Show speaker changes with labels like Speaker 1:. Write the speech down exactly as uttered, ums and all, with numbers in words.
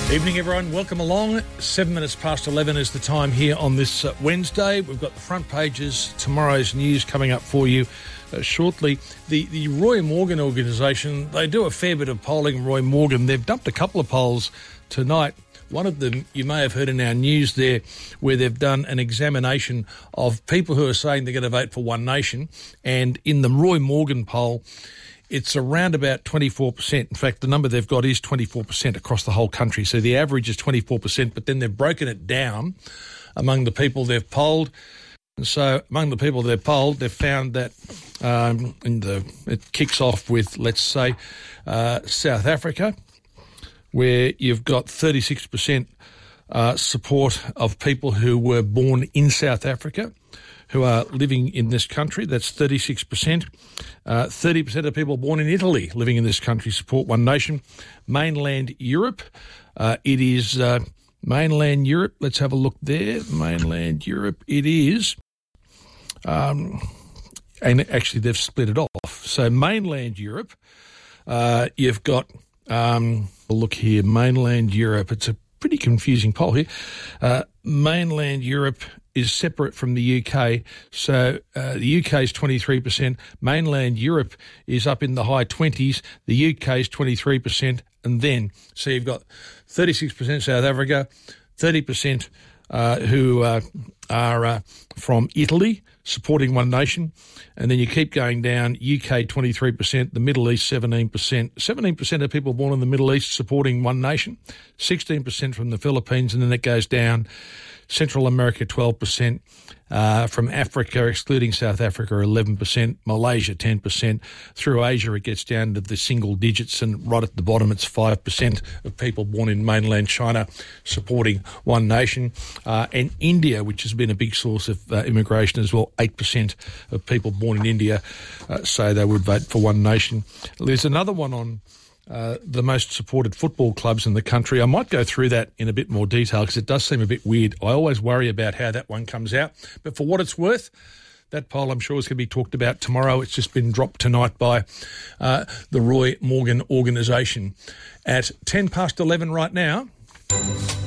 Speaker 1: Evening, everyone. Welcome along. Seven minutes past eleven is the time here on this uh, Wednesday. We've got the front pages, tomorrow's news coming up for you uh, shortly. The the Roy Morgan organisation, they do a fair bit of polling, Roy Morgan. They've dumped a couple of polls tonight. One of them you may have heard in our news there, where they've done an examination of people who are saying they're going to vote for One Nation. And in the Roy Morgan poll, it's around about twenty-four percent. In fact, the number they've got is twenty-four percent across the whole country. So the average is twenty-four percent, but then they've broken it down among the people they've polled. And so among the people they've polled, they've found that um, in the, it kicks off with, let's say, uh, South Africa, where you've got thirty-six percent uh, support of people who were born in South Africa, who are living in this country. That's thirty-six percent. Uh, thirty percent of people born in Italy living in this country support One Nation. Mainland Europe, uh, it is uh, mainland Europe. Let's have a look there. Mainland Europe, it is. Um, and actually, they've split it off. So mainland Europe, uh, you've got, um, look here, mainland Europe. It's a pretty confusing poll here. Uh, mainland Europe is separate from the U K. So uh, the U K is twenty-three percent. Mainland Europe is up in the high twenties. The U K is twenty-three percent. And then, so you've got thirty-six percent South Africa, thirty percent uh, who uh, are uh, from Italy supporting One Nation. And then you keep going down, U K twenty-three percent, the Middle East seventeen percent. seventeen percent of people born in the Middle East supporting One Nation, sixteen percent from the Philippines, and then it goes down. Central America, twelve percent. Uh, from Africa, excluding South Africa, eleven percent. Malaysia, ten percent. Through Asia, it gets down to the single digits, and right at the bottom, it's five percent of people born in mainland China supporting One Nation. Uh, and India, which has been a big source of uh, immigration as well, eight percent of people born in India uh, say they would vote for One Nation. There's another one on Uh, the most supported football clubs in the country. I might go through that in a bit more detail because it does seem a bit weird. I always worry about how that one comes out. But for what it's worth, that poll I'm sure is going to be talked about tomorrow. It's just been dropped tonight by uh, the Roy Morgan organisation at ten past eleven right now.